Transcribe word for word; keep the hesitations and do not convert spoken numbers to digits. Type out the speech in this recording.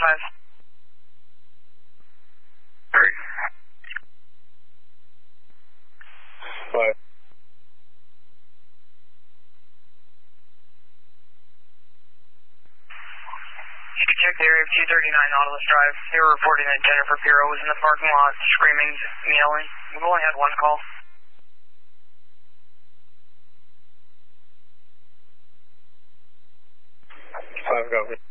five. Three. Five. You can check the area of two thirty-nine Nautilus Drive. They were reporting that Jennifer Pirro was in the parking lot screaming and yelling. We've only had one call. Five, copy.